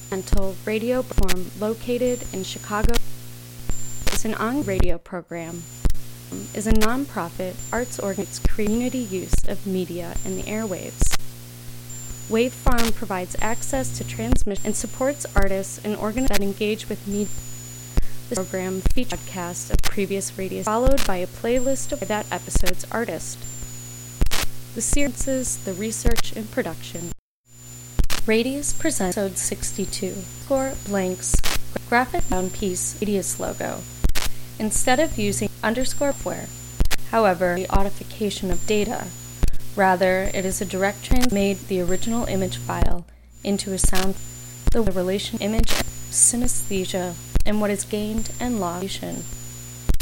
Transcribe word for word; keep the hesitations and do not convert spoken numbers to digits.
Mental radio platform located in Chicago is an on radio program is a non-profit arts organization community use of media in the airwaves. Wave Farm provides access to transmission and supports artists and organizations that engage with media. This program features a podcast of previous radios followed by a playlist of that episode's artist. The series, the research and production. Radius presents episode sixty-two, Score Blanks, graphic bound piece, Radius logo. Instead of using underscore software, however, the authentication of data, rather it is a direct trans made the original image file into a sound, the relation image synesthesia, and what is gained and lost.